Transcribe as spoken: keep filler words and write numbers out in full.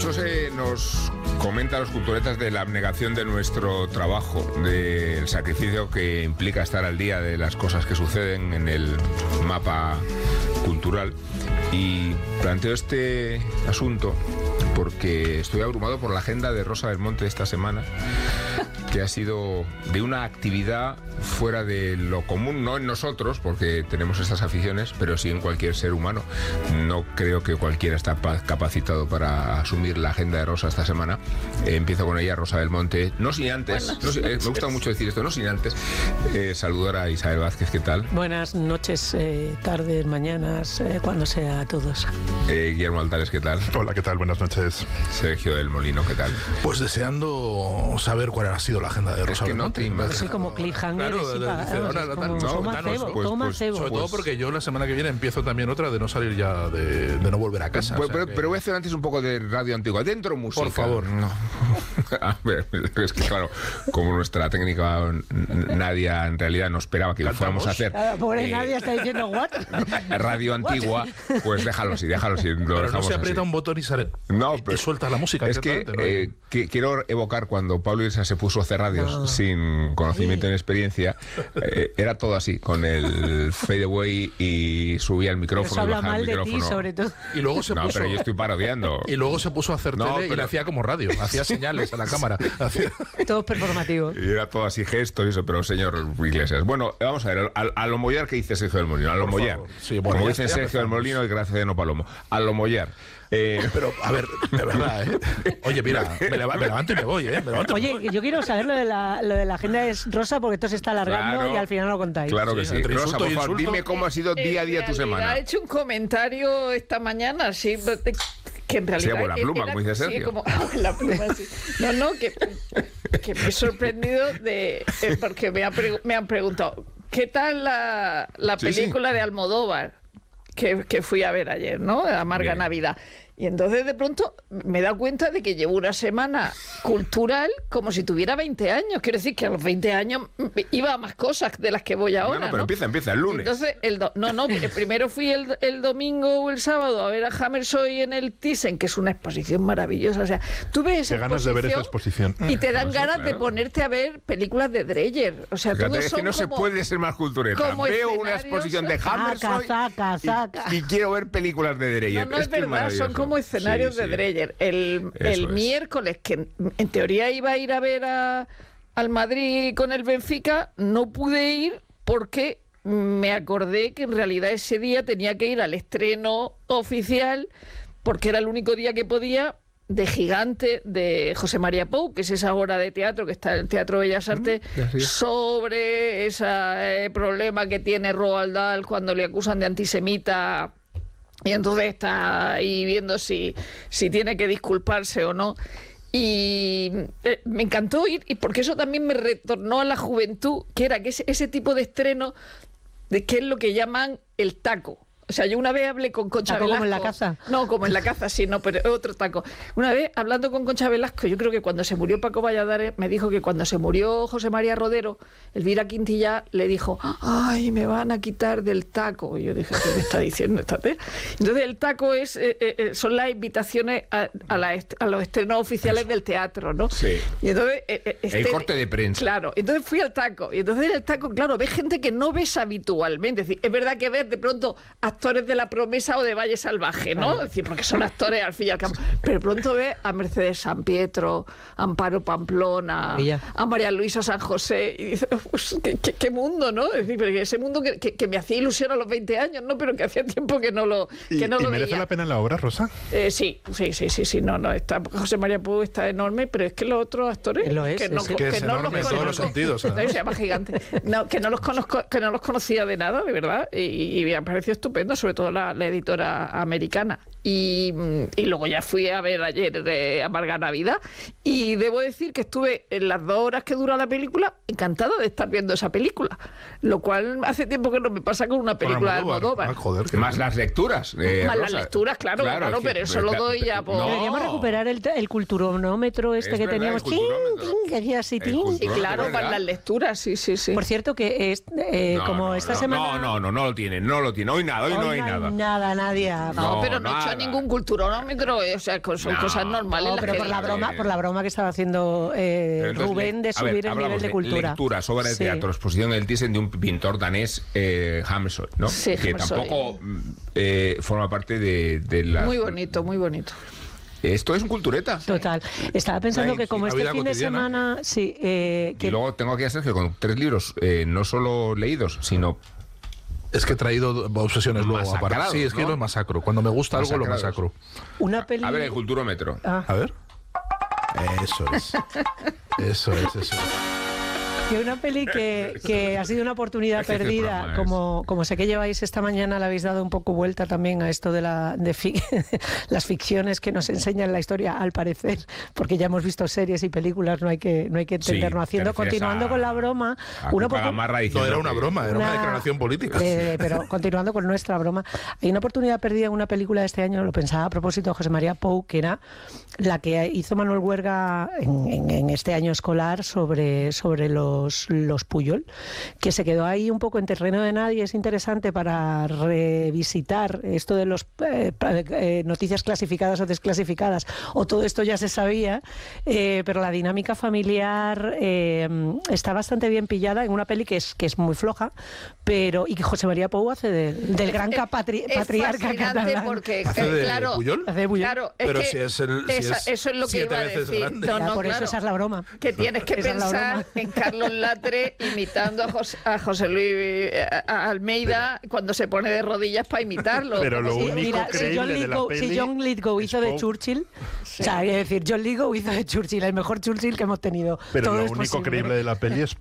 Mucho se nos comenta a los culturetas de la abnegación de nuestro trabajo, del sacrificio que implica estar al día de las cosas que suceden en el mapa cultural. Y planteo este asunto porque estoy abrumado por la agenda de Rosa del Monte esta semana, que ha sido de una actividad fuera de lo común, no en nosotros, porque tenemos estas aficiones, pero sí en cualquier ser humano. No creo que cualquiera está capacitado para asumir la agenda de Rosa esta semana. Eh, empiezo con ella, Rosa del Monte. No sin antes, no, eh, me gusta mucho decir esto, no sin antes eh, saludar a Isabel Vázquez, ¿qué tal? Buenas noches, eh, tardes, mañanas, eh, cuando sea a todos. Eh, Guillermo Altares, ¿qué tal? Hola, ¿qué tal? Buenas noches. Sergio del Molino, ¿qué tal? Pues deseando saber cuál ha sido la agenda de Rosa del Monte. Soy como cliffhanger. Claro, sí, dice, ahora, como, no, toma danos, cebo, pues, toma pues, cebo. Sobre Pues- todo porque yo la semana que viene empiezo también otra de no salir ya, de, de no volver a casa. Pues, o sea pero, que- pero voy a hacer antes un poco de radio antigua. Dentro música. Por favor. No. A ver, es que claro, como nuestra técnica Nadia en realidad no esperaba que lo fuéramos a hacer. Ah, pobre eh, Nadia está diciendo, ¿what? Radio antigua, pues déjalo así, déjalo así. Lo Pero no dejamos se aprieta así. un botón y sale. No, y pero- suelta la música. Es que, directamente, ¿no? eh, que quiero evocar cuando Pablo Iglesias se puso a hacer radios No. sin conocimiento ni experiencia. eh, era todo así, con el fade away y subía el Eso micrófono y habla bajaba mal el de ti, micrófono. sobre todo. Y luego se No, puso. pero yo estoy parodiando. Y luego se puso a hacer No, tele y pero- le hacía como radio. Hacía señales a la cámara. Hacía- Todo es performativo. Y era todo así gestos y eso, pero señor Iglesias. Bueno, vamos a ver, a, a lo mollar que dice Sergio del Molino, a lo Por mollar. favor. Sí, bueno, Como ya- dicen ya Sergio del empezamos. Molino y Graciano Palomo. A lo mollar. Eh, Pero, a ver, de verdad, ¿eh? Oye, mira, me, leva- me levanto y me voy, ¿eh? Me levanto y me Oye, voy. yo quiero saber lo de la, lo de la agenda es Rosa, porque esto se está alargando Claro. y al final lo contáis. claro que Sí, sí. entre Rosa, insulto por y favor, insulto. dime cómo ha sido día a día tu En realidad semana. ha hecho un comentario esta mañana, sí, que en realidad... Sí, abuela pluma, como dice sí, Sergio. como abuela pluma, sí. No, no, que, que me he sorprendido de... eh, porque me, ha pre- me han preguntado, ¿qué tal la, la Sí, sí. película de Almodóvar que, que fui a ver ayer, ¿no? Amarga Bien. Navidad. Y entonces de pronto me he dado cuenta de que llevo una semana cultural como si tuviera veinte años. Quiero decir que a los veinte años iba a más cosas de las que voy ahora. No, no, pero ¿no? empieza, empieza el lunes. Entonces, el do- no, no, eh, primero fui el, el domingo o el sábado a ver a Hammershøi en el Thyssen, que es una exposición maravillosa. O sea, tú ves esa Qué ganas de ver esa exposición. y te dan Pues sí, ganas de claro. ponerte a ver películas de Dreyer. O sea, Fíjate, todos es que son no se como- puede ser más cultureta. como Veo una escenarios- exposición de Saca, Hammershøi saca, y- saca. y, quiero ver películas de Dreyer. No, no es, que verdad, maravilloso. son como escenarios Sí, de sí. Dreyer. El, Eso el es. miércoles, que en teoría iba a ir a ver a- al Madrid con el Benfica, no pude ir porque me acordé que en realidad ese día tenía que ir al estreno oficial, porque era el único día que podía, de Gigante de José María Pou, que es esa obra de teatro que está en el Teatro Bellas Artes, ya sí. sobre ese problema que tiene Roald Dahl cuando le acusan de antisemita. Y entonces está ahí viendo si, si tiene que disculparse o no. Y eh, me encantó ir, y porque eso también me retornó a la juventud, que era que ese, ese tipo de estreno, de que es lo que llaman el taco. O sea, yo una vez hablé con Concha ¿Taco Velasco. como en la caza? No, como en la caza, sí, no, pero es otro taco. Una vez, hablando con Concha Velasco, yo creo que cuando se murió Paco Valladares, me dijo que cuando se murió José María Rodero, Elvira Quintilla le dijo, ay, me van a quitar del taco. Y yo dije, ¿qué me está diciendo esta tía? Entonces el taco es, eh, eh, son las invitaciones a, a, la est- a los estrenos oficiales del teatro, ¿no? Sí. Y entonces... eh, eh, El este- corte de prensa. Claro, entonces fui al taco. Y entonces en el taco, claro, ves gente que no ves habitualmente. Es decir, es verdad que ves de pronto actores de La Promesa o de Valle Salvaje, ¿no? Es decir, porque son actores al fin y al cabo. Pero de pronto ves a Mercedes San Pietro, a Amparo Pamplona, Ella. a María Luisa San José. Y dices, pues, ¿qué, qué, qué mundo, ¿no? Es decir, porque ese mundo que, que, que me hacía ilusión a los veinte años, ¿no? Pero que hacía tiempo que no lo, ¿Y, que no y lo merece veía. la pena la obra, Rosa? Eh, sí, sí, sí, sí, sí, no, no, está, José María Pou está enorme, pero es que los otros actores Lo es, que no, es que que es no enorme los en todos los conozco. sentidos, Entonces, además. se llama Gigante. No, que no los conozco, que no los conocía de nada, de verdad, y, y me ha parecido estupendo, sobre todo la, la editora americana. Y, y luego ya fui a ver ayer de Amarga Navidad, y debo decir que estuve en las dos horas que dura la película encantada de estar viendo esa película, lo cual hace tiempo que no me pasa con una película de Almodóvar. Ah, joder, qué Más las lecturas. eh, Más las Rosa. lecturas, claro, claro, es que- pero eso lo doy ya por- No. Deberíamos recuperar el, el culturonómetro este Es que verdad, teníamos. el Tin, culturómetro. tin, que hacía así, El tin. culturómetro. Y No, claro, de para verdad. las lecturas, sí, sí, sí. Por cierto, que es, eh, No, como no, esta no, semana... No, no, no, no lo tiene, no lo tiene. Hoy nada, hoy hoy no hay no nada. Nada, nadie. No, No, pero no he nada. hecho ningún culturonómetro, o sea, son No, cosas normales. No, las pero que por la digo. broma, por la broma que estaba haciendo eh, Pero entonces, Rubén de le- a ver, subir el hablamos nivel de cultura. Lecturas, obras de Sí. teatro, exposición en el Thyssen de un pintor danés, eh, Hammershøi, ¿no? Sí, que Hammershøi. tampoco mm, eh, forma parte de, de la... Muy bonito, muy bonito. Esto es un cultureta. Total. Estaba pensando La- que como la este vida fin de cotidiana. semana, sí, eh, que Y luego tengo aquí a Sergio con tres libros, eh, no solo leídos, sino... Es que he traído obsesiones luego. aparte. Masacrados, Sí, es que ¿no? los masacro. Cuando me gusta algo, lo Masacrados. masacro. una peli... A ver, el culturómetro. Ah, A ver. Eso es. Eso es, eso es. que una peli que, que ha sido una oportunidad Es que este perdida, programa es- como, como sé que lleváis esta mañana, le habéis dado un poco vuelta también a esto de, la, de fi- las ficciones que nos enseñan la historia, al parecer, porque ya hemos visto series y películas, no hay que, no hay que Sí, entendernos te haciendo. refieres Continuando a- con la broma, A una Cuca oportu- Gamarra No diciendo era una que- broma, era una, Una- declaración política. Eh, pero continuando con nuestra broma, hay una oportunidad perdida en una película de este año, lo pensaba a propósito de José María Pou, que era la que hizo Manuel Huerga en, en- en este año escolar sobre, sobre los, los Puyol, que se quedó ahí un poco en terreno de nadie. Es interesante para revisitar esto de las eh, eh, noticias clasificadas o desclasificadas, o todo esto ya se sabía, eh, pero la dinámica familiar eh, está bastante bien pillada en una peli que es, que es muy floja, pero y que José María Pou hace de- del gran Es- capatri- es patriarca fascinante catalán. porque, ¿Hace eh, de claro, Puyol? Hace de Puyol. claro, es Pero que si es el- si esa- es eso es lo que siete iba a veces decir. grande. No, Ya, no, por eso claro. esa es la broma. Que tienes que Esa es la pensar broma. en Carlos Latre imitando a José, a José Luis eh, a- a Almeida cuando se pone de rodillas para imitarlo. Pero lo Como si- único Mira, si creíble John de la Lithgow, peli si John Lithgow hizo es de Poe. Churchill, o sea, es decir, John Lithgow hizo de Churchill, el mejor Churchill que hemos tenido. Pero Todo lo es único posible. creíble de la peli es